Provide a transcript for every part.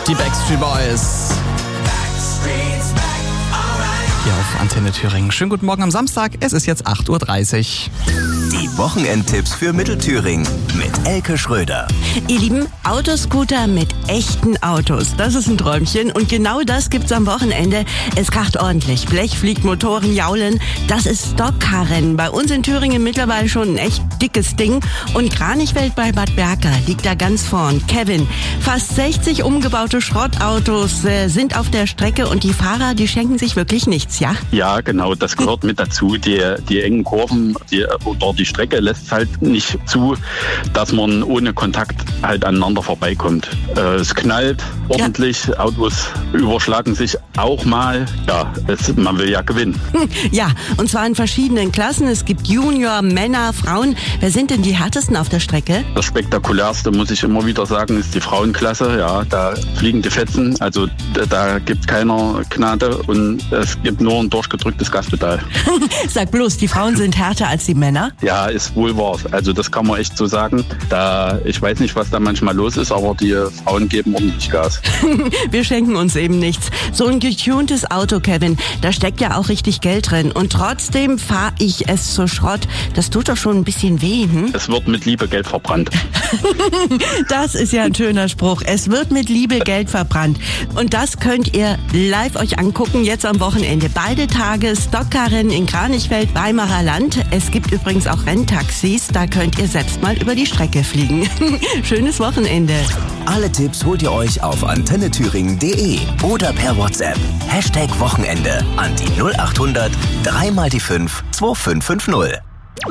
Die Backstreet Boys. Hier auf Antenne Thüringen. Schönen guten Morgen am Samstag. Es ist jetzt 8.30 Uhr. Die Wochenendtipps für Mittelthüringen mit Elke Schröder. Ihr Lieben, Autoscooter mit echten Autos. Das ist ein Träumchen und genau das gibt's am Wochenende. Es kracht ordentlich. Blech fliegt, Motoren jaulen. Das ist Stockcarrennen. Bei uns in Thüringen mittlerweile schon ein echt dickes Ding. Und Kranichfeld bei Bad Berka liegt da ganz vorn. Kevin, fast 60 umgebaute Schrottautos sind auf der Strecke und die Fahrer, die schenken sich wirklich nichts, ja? Ja, genau, das gehört mit dazu. Die engen Kurven, die Strecke lässt halt nicht zu, dass man ohne Kontakt halt aneinander vorbeikommt. Es knallt ordentlich, ja. Autos überschlagen sich auch mal. Ja, man will ja gewinnen. Ja, und zwar in verschiedenen Klassen. Es gibt Junior, Männer, Frauen. Wer sind denn die härtesten auf der Strecke? Das spektakulärste, muss ich immer wieder sagen, ist die Frauenklasse. Ja, da fliegen die Fetzen. Also da gibt keiner Gnade und es gibt nur ein durchgedrücktes Gaspedal. Sag bloß, die Frauen sind härter als die Männer? Ja, ist wohl wahr. Also das kann man echt so sagen. Ich weiß nicht, was da manchmal los ist, aber die Frauen geben ordentlich Gas. Wir schenken uns eben nichts. So ein getuntes Auto, Kevin, da steckt ja auch richtig Geld drin. Und trotzdem fahre ich es zu Schrott. Das tut doch schon ein bisschen weh, hm? Es wird mit Liebe Geld verbrannt. Das ist ja ein schöner Spruch. Es wird mit Liebe Geld verbrannt. Und das könnt ihr live euch angucken, jetzt am Wochenende. Beide Tage Stockcarrennen in Kranichfeld, Weimarer Land. Es gibt übrigens auch Renntaxis, da könnt ihr selbst mal über die Strecke fliegen. Schönes Wochenende. Alle Tipps holt ihr euch auf antennethüringen.de oder per WhatsApp. #Wochenende an die 0800 3x5 2550.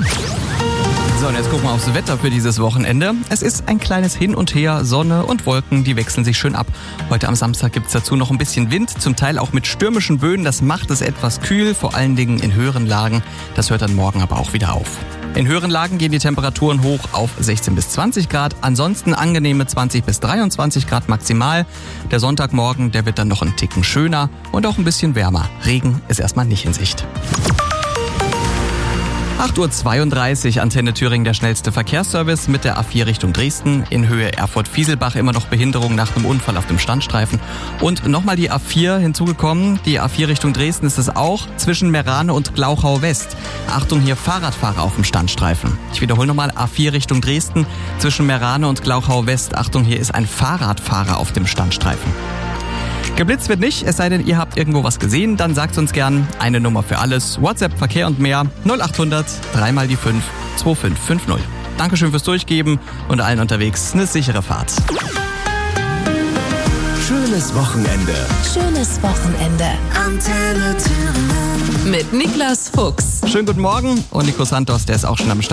So, und jetzt gucken wir aufs Wetter für dieses Wochenende. Es ist ein kleines Hin und Her, Sonne und Wolken, die wechseln sich schön ab. Heute am Samstag gibt's dazu noch ein bisschen Wind, zum Teil auch mit stürmischen Böen. Das macht es etwas kühl, vor allen Dingen in höheren Lagen. Das hört dann morgen aber auch wieder auf. In höheren Lagen gehen die Temperaturen hoch auf 16 bis 20 Grad. Ansonsten angenehme 20 bis 23 Grad maximal. Der Sonntagmorgen, der wird dann noch einen Ticken schöner und auch ein bisschen wärmer. Regen ist erstmal nicht in Sicht. 8.32 Uhr, Antenne Thüringen, der schnellste Verkehrsservice mit der A4 Richtung Dresden. In Höhe Erfurt-Fieselbach immer noch Behinderung nach einem Unfall auf dem Standstreifen. Und nochmal die A4 hinzugekommen. Die A4 Richtung Dresden ist es auch zwischen Merane und Glauchau West. Achtung, hier Fahrradfahrer auf dem Standstreifen. Ich wiederhole nochmal, A4 Richtung Dresden zwischen Merane und Glauchau West. Achtung, hier ist ein Fahrradfahrer auf dem Standstreifen. Geblitzt wird nicht, es sei denn, ihr habt irgendwo was gesehen, dann sagt uns gern. Eine Nummer für alles, WhatsApp, Verkehr und mehr, 0800 3x5 2550. Dankeschön fürs Durchgeben und allen unterwegs eine sichere Fahrt. Schönes Wochenende. Schönes Wochenende. Antenne Thüringen. Mit Niklas Fuchs. Schönen guten Morgen und Nico Santos, der ist auch schon am Start.